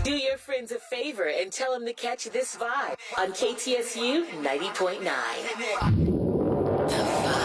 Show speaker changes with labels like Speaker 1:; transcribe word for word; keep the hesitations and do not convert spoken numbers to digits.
Speaker 1: Do your friends a favor and tell them to catch this vibe on K T S U ninety point nine. The Vibe.